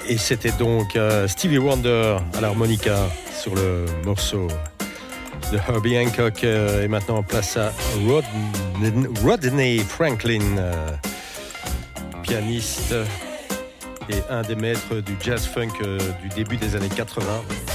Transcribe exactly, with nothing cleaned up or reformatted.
Et c'était donc euh, Stevie Wonder à l'harmonica sur le morceau de Herbie Hancock. Euh, et maintenant, place à Rod- Rodney Franklin, euh, pianiste et un des maîtres du jazz funk euh, du début des années quatre-vingts.